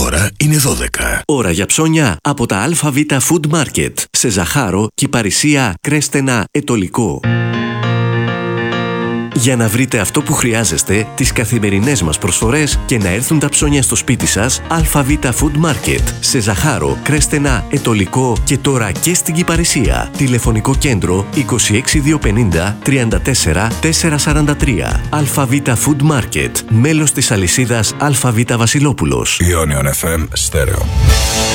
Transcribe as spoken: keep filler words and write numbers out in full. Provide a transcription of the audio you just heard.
Τώρα είναι δώδεκα. Ώρα για ψώνια από τα ΑΒ Food Market σε Ζαχάρο, Κυπαρισία, Κρέστενα, Ετωλικό. Για να βρείτε αυτό που χρειάζεστε, τις καθημερινές μας προσφορές και να έρθουν τα ψώνια στο σπίτι σας, ΑΒ Food Market σε Ζαχάρο, Κρέστενα, Ετωλικό και τώρα και στην Κυπαρισία. Τηλεφωνικό κέντρο είκοσι έξι διακόσια πενήντα τριάντα τέσσερα τετρακόσια σαράντα τρία. ΑΒ Food Market, μέλος της αλυσίδας ΑΒ Βασιλόπουλος. Ionion εφ εμ Στέρεο.